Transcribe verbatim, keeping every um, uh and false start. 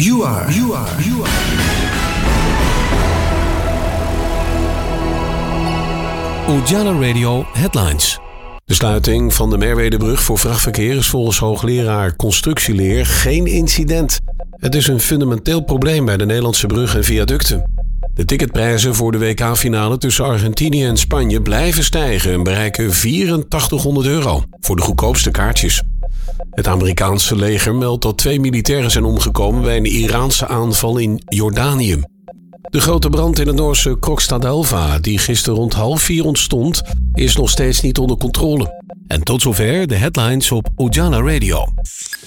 You are, you are, you are. Ujala Radio Headlines. De sluiting van de Merwedebrug voor vrachtverkeer is volgens hoogleraar constructieleer geen incident. Het is een fundamenteel probleem bij de Nederlandse bruggen en viaducten. De ticketprijzen voor de W K-finale tussen Argentinië en Spanje blijven stijgen en bereiken vierentachtighonderd euro voor de goedkoopste kaartjes. Het Amerikaanse leger meldt dat twee militairen zijn omgekomen bij een Iraanse aanval in Jordanië. De grote brand in het Noorse Krokstadelva, die gisteren rond half vier ontstond, is nog steeds niet onder controle. En tot zover de headlines op Ujala Radio.